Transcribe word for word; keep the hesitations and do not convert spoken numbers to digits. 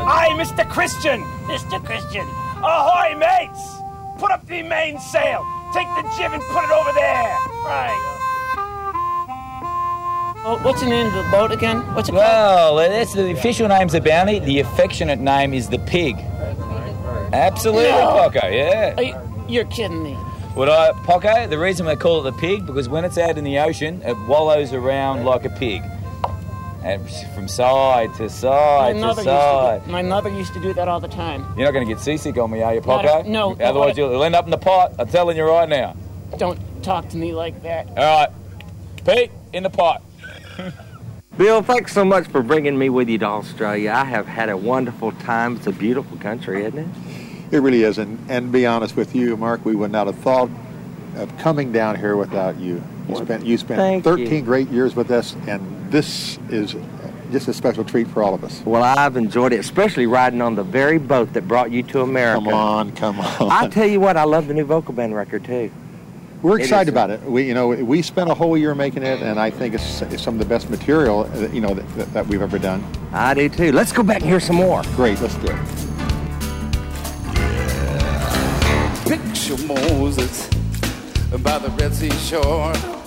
Aye, Mister Christian. Mister Christian. Ahoy, mates! Put up the mainsail. Take the jib and put it over there. Right. Oh, what's the name of the boat again? What's it called? Well, that's the official name's the Bounty. The affectionate name is the Pig. Absolutely, No. Poco, yeah. Are you, you're kidding me. Would I, Poco, the reason they call it the Pig, because when it's out in the ocean, it wallows around like a pig. And from side to My side to mother, used side. to do, my mother used to do that all the time. You're not going to get seasick on me, are you, Not Poco? a- no. Otherwise, you'll end up in the pot. I'm telling you right now. Don't talk to me like that. All right. Pete, in the pot. Bill, thanks so much for bringing me with you to Australia. I have had a wonderful time. It's a beautiful country, isn't it? It really is, and, and to be honest with you, Mark, we would not have thought of coming down here without you. You spent you spent Thank thirteen you. great years with us, and this is just a special treat for all of us. Well, I've enjoyed it, especially riding on the very boat that brought you to America. Come on, come on. I tell you what, I love the new vocal band record too. We're It excited is- about it. We, you know, we spent a whole year making it, and I think it's, it's some of the best material, uh, you know, that, that we've ever done. I do too. Let's go back and hear some more. Great, let's do it. Picture Moses by the Red Sea shore.